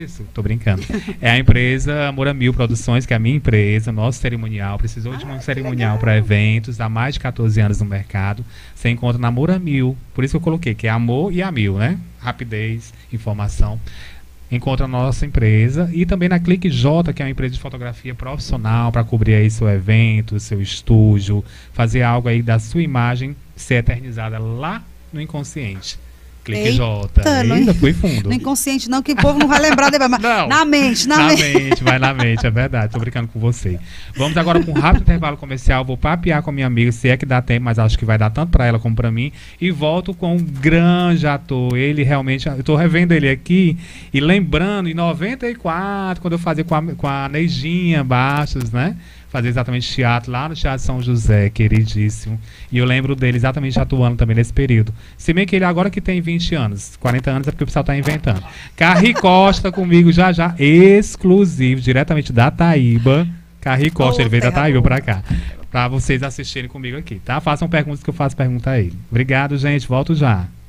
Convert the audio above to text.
Isso, tô brincando. É a empresa Amor a Mil Produções, que é a minha empresa, nosso cerimonial. Precisou de um cerimonial para eventos, há mais de 14 anos no mercado. Você encontra na Amor a Mil. Por isso que eu coloquei, que é amor e a mil, né? Rapidez, informação. Encontra na nossa empresa e também na Clique J, que é uma empresa de fotografia profissional para cobrir aí seu evento, seu estúdio, fazer algo aí da sua imagem ser eternizada lá no inconsciente. Clique J. Eita, fui fundo. No inconsciente não, que o povo não vai lembrar depois. Mas Não. na mente, na mente. Vai na mente, é verdade. Tô brincando com você. Vamos agora para um rápido intervalo comercial. Vou papear com a minha amiga, se é que dá tempo, mas acho que vai dar tanto para ela como para mim. E volto com um grande ator. Ele realmente, eu tô revendo ele aqui e lembrando, em 94, quando eu fazia com a Neidinha Bastos, né? Fazer exatamente teatro lá no Teatro São José, queridíssimo. E eu lembro dele exatamente atuando também nesse período. Se bem que ele agora que tem 20 anos, 40 anos é porque o pessoal tá inventando. Carri Costa comigo já, exclusivo, diretamente da Taíba. Carri Costa, ele veio da Taíba pra cá. Pra vocês assistirem comigo aqui, tá? Façam perguntas que eu faço pergunta a ele. Obrigado, gente. Volto já.